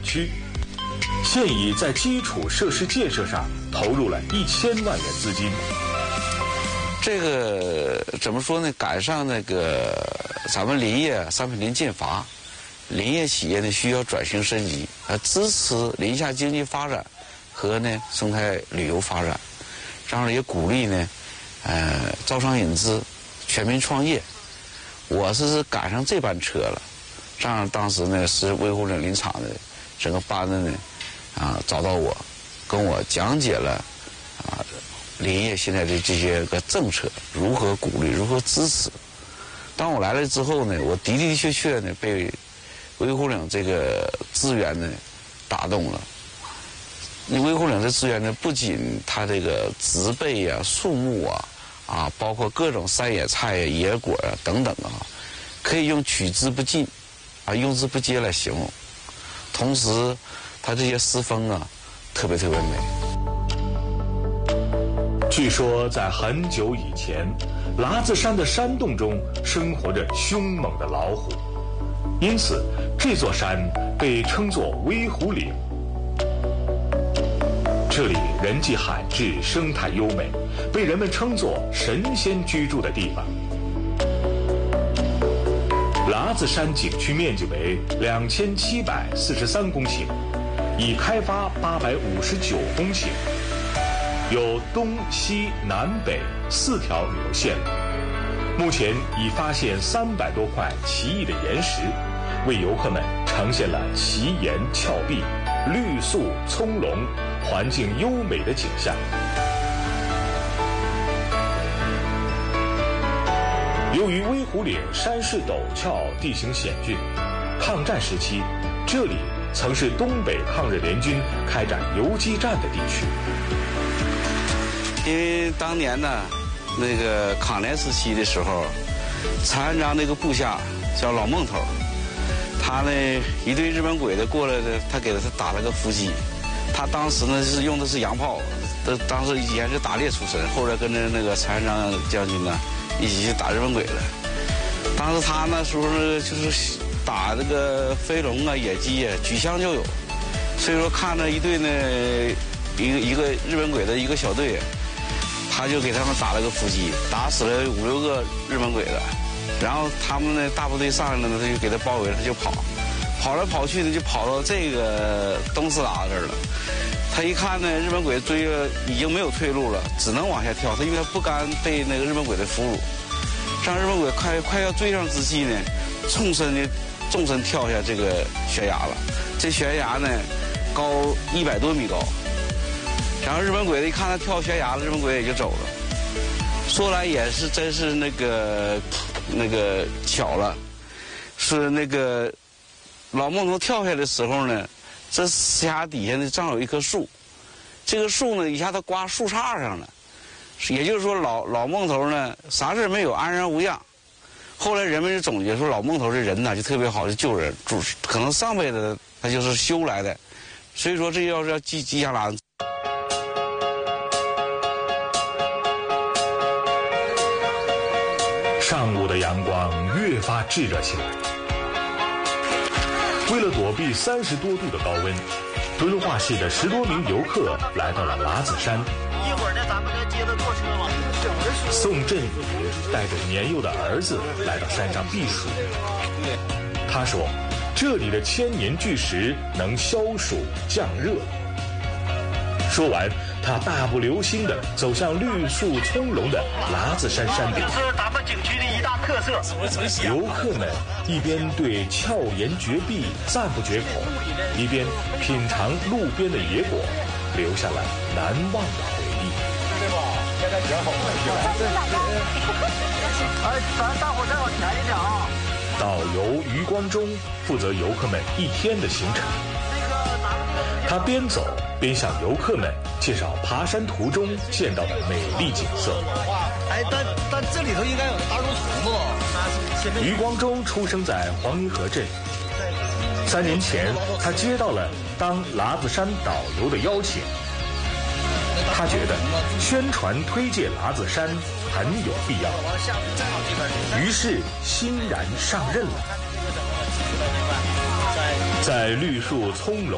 区，现已在基础设施建设上投入了1000万元资金。 这个怎么说呢？赶上那个咱们林业商品林禁伐，林业企业呢需要转型升级，支持林下经济发展和呢生态旅游发展，这样也鼓励呢，招商引资、全民创业。我是赶上这班车了，这样当时呢是威虎岭林场的整个班子呢，找到我，跟我讲解了林业现在的这些个政策如何鼓励、如何支持。当我来了之后呢，我的的确确呢被威虎岭这个资源呢打动了。威虎岭的资源呢，不仅它这个植被啊、树木啊，包括各种山野菜呀、野果啊等等啊，可以用取之不尽用之不竭来形容。同时，它这些诗风啊，特别美。 据说在很久以前，喇子山的山洞中生活着凶猛的老虎，因此这座山被称作威虎岭。这里人迹罕至，生态优美，被人们称作神仙居住的地方。喇子山景区面积为2743公顷，已开发859公顷，有东西南北4条旅游线路。目前已发现300多块奇异的岩石，为游客们呈现了奇岩峭壁、绿树葱茏、环境优美的景象。由于威虎岭山势陡峭，地形险峻，抗战时期这里曾是东北抗日联军开展游击战的地区。 因为当年呢，那个抗联时期的时候，蔡汉章那个部下叫老孟头，他呢一队日本鬼子过来的，他给他打了个伏击。他当时呢是用的是洋炮，当时以前是打猎出身，后来跟着那个蔡汉章将军呢一起去打日本鬼子。当时他那时候呢就是打这个飞龙啊、野鸡啊，举枪就有。所以说看着一队呢一个日本鬼子一个小队，他就给他们打了个伏击，打死了5、6个日本鬼子。然后他们呢大部队上来了呢，他就给他包围了，他就跑来跑去呢，就跑到这个东四拉这儿了。他一看呢，日本鬼子追了已经没有退路了，只能往下跳。他因为他不甘被那个日本鬼子俘虏，让日本鬼快要追上之际呢，纵身跳下这个悬崖了。这悬崖呢高100多米高。然后日本鬼子一看他跳悬崖了，日本鬼子也就走了。说来也是真是那个巧了，是那个老孟头跳下来的时候呢，这石崖底下呢正好有一棵树，这个树呢一下子刮树杈上了，也就是说老孟头呢啥事没有，安然无恙。后来人们就总结说老孟头这人呢就特别好，就救人，可能上辈子他就是修来的，所以说这要记下来。 上午的阳光越发炙热起来。为了躲避30多度的高温，敦化市的10多名游客来到了喇子山。 一会儿呢，咱们再接着坐车吧。 宋振宇带着年幼的儿子来到山上避暑。他说，这里的千年巨石能消暑降热。说完，他大步流星地走向绿树葱茏的喇子山山顶。 这是咱们景区的一大特色。 游客们一边对峭岩绝壁赞不绝口，一边品尝路边的野果，留下了难忘的回忆。对吧？现在比较好哎，咱大伙再往前一点啊！ 导游余光中负责游客们一天的行程。他边走边向游客们介绍爬山途中见到的美丽景色。 哎，但这里头应该有大肉虫子吧？ 余光中出生在黄泥河镇。3年前，他接到了当喇子山导游的邀请。他觉得宣传推介喇子山很有必要，于是欣然上任了。在绿树葱茏